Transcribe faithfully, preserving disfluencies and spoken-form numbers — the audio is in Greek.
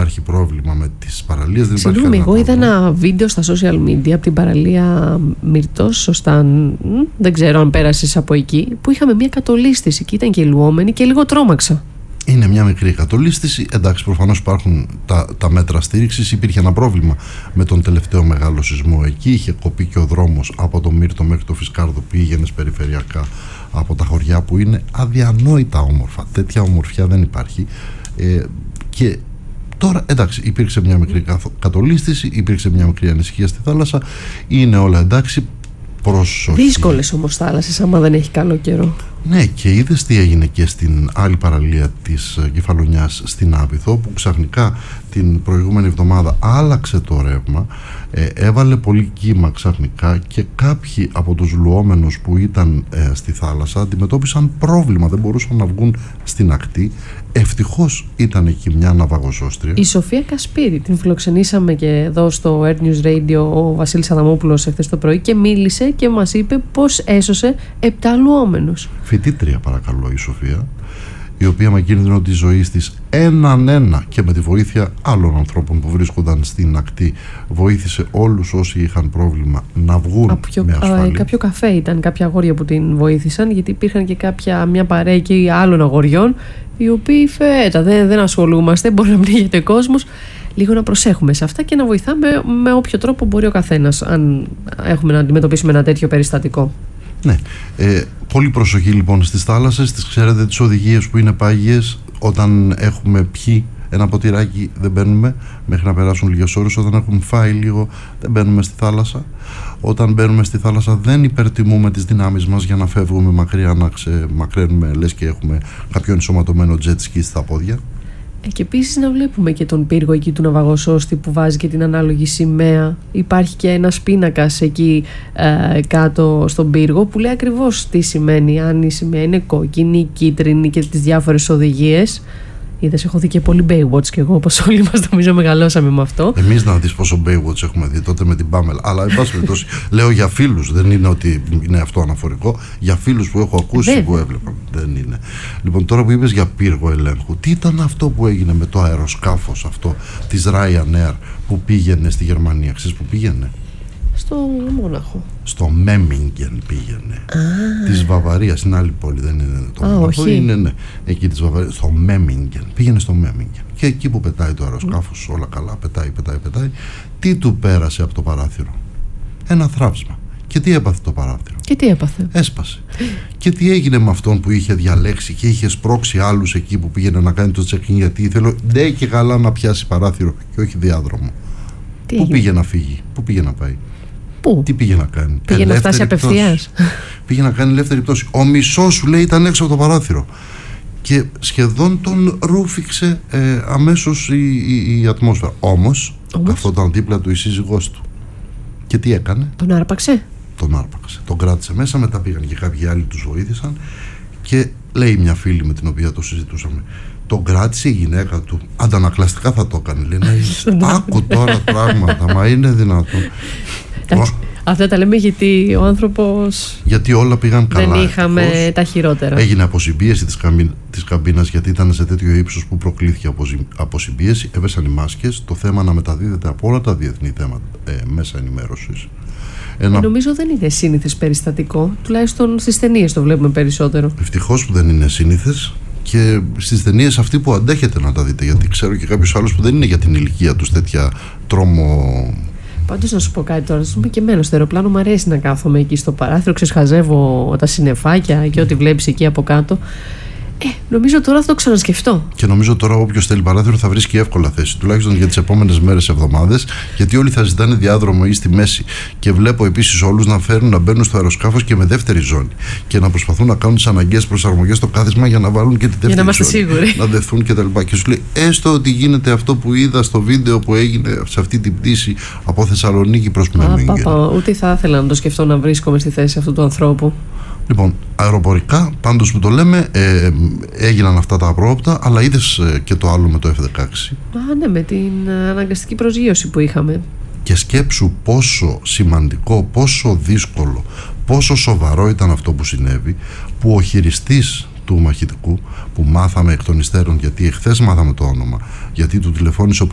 υπάρχει πρόβλημα με τις παραλίες. Δεν υπάρχει Συγγνώμη, εγώ είδα ένα βίντεο στα social media από την παραλία Μυρτός, σωστά, δεν ξέρω αν πέρασες από εκεί, που είχαμε μια κατολίσθηση και ήταν και λουόμενη και λίγο τρόμαξα. Είναι μια μικρή κατολίσθηση. Εντάξει, προφανώς υπάρχουν τα, τα μέτρα στήριξης. Υπήρχε ένα πρόβλημα με τον τελευταίο μεγάλο σεισμό εκεί. Είχε κοπεί και ο δρόμος από το Μύρτο μέχρι το Φυσκάρδο που πήγαινε περιφερειακά από τα χωριά, που είναι αδιανόητα όμορφα. Τέτοια ομορφιά δεν υπάρχει. Ε, και τώρα, εντάξει, υπήρξε μια μικρή κατολίσθηση, υπήρξε μια μικρή ανησυχία στη θάλασσα. Είναι όλα εντάξει. Προσοχή. Δύσκολες όμως θάλασσες άμα δεν έχει καλό καιρό. Ναι, και είδες τι έγινε και στην άλλη παραλία της Κεφαλονιάς, στην Άπειθο, που ξαφνικά την προηγούμενη εβδομάδα άλλαξε το ρεύμα, ε, έβαλε πολύ κύμα ξαφνικά και κάποιοι από τους λουόμενους που ήταν ε, στη θάλασσα αντιμετώπισαν πρόβλημα, δεν μπορούσαν να βγουν στην ακτή. Ευτυχώς ήταν εκεί μια ναυαγοσώστρια. Η Σοφία Κασπίρη, την φιλοξενήσαμε και εδώ στο Earth News Radio ο Βασίλης Αδαμόπουλος εχθές το πρωί και μίλησε και μας είπε πως έσωσε επτά λουόμενους. Φοιτήτρια, παρακαλώ, η Σοφία, η οποία με κίνδυνο της ζωής της έναν ένα και με τη βοήθεια άλλων ανθρώπων που βρίσκονταν στην ακτή βοήθησε όλους όσοι είχαν πρόβλημα να βγουν Απιο, με ασφάλεια. Α, κάποιο καφέ ήταν κάποια αγόρια που την βοήθησαν, γιατί υπήρχαν και κάποια, μια παρέα εκεί άλλων αγοριών οι οποίοι φέτα, δεν, δεν ασχολούμαστε, μπορεί να πνίγεται κόσμος. Λίγο να προσέχουμε σε αυτά και να βοηθάμε με όποιο τρόπο μπορεί ο καθένας, αν έχουμε να αντιμετωπίσουμε ένα τέτοιο περιστατικό. Ναι, ε, πολύ προσοχή λοιπόν στις θάλασσες. Τις ξέρετε τις οδηγίες που είναι πάγιες. Όταν έχουμε πιει ένα ποτηράκι δεν μπαίνουμε μέχρι να περάσουν λίγες ώρες. Όταν έχουμε φάει λίγο δεν μπαίνουμε στη θάλασσα. Όταν μπαίνουμε στη θάλασσα δεν υπερτιμούμε τις δυνάμεις μας για να φεύγουμε μακριά, να ξεμακραίνουμε λες και έχουμε κάποιον ενσωματωμένο jet ski στα πόδια. Και επίσης να βλέπουμε και τον πύργο εκεί του ναυαγοσώστη που βάζει και την ανάλογη σημαία. Υπάρχει και ένας πίνακας εκεί ε, κάτω στον πύργο που λέει ακριβώς τι σημαίνει. Αν η σημαία είναι κόκκινη, κίτρινη και τις διάφορες οδηγίες. Είδες, έχω δει και πολύ Baywatch και εγώ, όπως όλοι μας νομίζω μεγαλώσαμε με αυτό. Εμείς να δεις πόσο Baywatch έχουμε δει τότε με την Πάμελα. Αλλά εν πάση περιπτώσει, λέω για φίλους, δεν είναι ότι είναι αυτό αναφορικό. Για φίλους που έχω ακούσει, Βέβαια. που έβλεπαν. Δεν είναι. Λοιπόν, τώρα που είπες για πύργο ελέγχου, τι ήταν αυτό που έγινε με το αεροσκάφος αυτό της Ryanair που πήγαινε στη Γερμανία? Ξέρεις που πήγαινε? Στο Μόναχο. Στο Μέμιγγεν πήγαινε. Ah. Της Βαβαρίας, στην άλλη πόλη, δεν είναι το ah, Μόναχο. Όχι. Είναι, ναι, εκεί της Βαβαρίας. Στο Μέμιγγεν. Πήγαινε στο Μέμιγγεν. Και εκεί που πετάει το αεροσκάφος, όλα καλά, πετάει, πετάει, πετάει. Τι του πέρασε από το παράθυρο? Ένα θράψμα. Και τι έπαθε το παράθυρο? Και τι έπαθε? Έσπασε. Και τι έγινε με αυτόν που είχε διαλέξει και είχε σπρώξει άλλους εκεί που πήγαινε να κάνει το check-in, γιατί ήθελε ντε και καλά να πιάσει παράθυρο και όχι διάδρομο? Τι πού έγινε? πήγε να φύγει, πού πήγε να πάει? Πού? Τι πήγε να κάνει? Πήγε να φτάσει απευθείας. Πήγε να κάνει ελεύθερη πτώση. Ο μισός σου λέει ήταν έξω από το παράθυρο. Και σχεδόν τον ρούφηξε ε, αμέσως η, η, η ατμόσφαιρα. Όμως, Όμως καθόταν δίπλα του η σύζυγός του. Και τι έκανε? Τον άρπαξε. Τον άρπαξε. Τον κράτησε μέσα. Μετά πήγαν και κάποιοι άλλοι τους βοήθησαν. Και λέει μια φίλη με την οποία το συζητούσαμε, τον κράτησε η γυναίκα του. Αντανακλαστικά θα το έκανε. Λέει, ναι, άκου τώρα πράγματα, μα είναι δυνατόν? Εντάξει, αυτά τα λέμε γιατί ο άνθρωπος. Γιατί όλα πήγαν καλά. Δεν είχαμε ευτυχώς τα χειρότερα. Έγινε αποσυμπίεση της, καμπίν, της καμπίνας, γιατί ήταν σε τέτοιο ύψος που προκλήθηκε αποσυμπίεση. Έβεσαν οι μάσκες. Το θέμα να μεταδίδεται από όλα τα διεθνή θέματα ε, μέσα ενημέρωσης. Ένα... Νομίζω δεν είναι σύνηθες περιστατικό. Τουλάχιστον στις ταινίες το βλέπουμε περισσότερο. Ευτυχώς που δεν είναι σύνηθες. Και στις ταινίες αυτοί που αντέχετε να τα δείτε, γιατί ξέρω και κάποιους άλλους που δεν είναι για την ηλικία τους τέτοια τρόμο. Πάντως να σου πω κάτι τώρα, πούμε και εμένα στο αεροπλάνο μου αρέσει να κάθομαι εκεί στο παράθυρο, ξεσχαζεύω τα συννεφάκια και ό,τι βλέπεις εκεί από κάτω. Ε, νομίζω τώρα θα το ξανασκεφτώ. Και νομίζω τώρα όποιος θέλει παράθυρο θα βρίσκει εύκολα θέση, τουλάχιστον για τις επόμενες μέρες, εβδομάδες, γιατί όλοι θα ζητάνε διάδρομο ή στη μέση. Και βλέπω επίσης όλους να φέρουν να μπαίνουν στο αεροσκάφος και με δεύτερη ζώνη και να προσπαθούν να κάνουν τις αναγκαίες προσαρμογές στο κάθισμα για να βάλουν και τη δεύτερη για να ζώνη. Σίγουροι. Να δεθούν κτλ. Και σου λέει, έστω ότι γίνεται αυτό που είδα στο βίντεο που έγινε σε αυτή την πτήση από Θεσσαλονίκη προς Μέμιγγεν. Ούτε θα ήθελα να το σκεφτώ να βρίσκομαι στη θέση αυτού του ανθρώπου. Λοιπόν, αεροπορικά, πάντως που το λέμε, ε, έγιναν αυτά τα απρόοπτα, αλλά είδες ε, και το άλλο με το εφ δεκαέξι. Α, ναι, με την αναγκαστική προσγείωση που είχαμε. Και σκέψου πόσο σημαντικό, πόσο δύσκολο, πόσο σοβαρό ήταν αυτό που συνέβη, που ο χειριστής του μαχητικού, που μάθαμε εκ των υστέρων, γιατί εχθές μάθαμε το όνομα, γιατί του τηλεφώνησε ο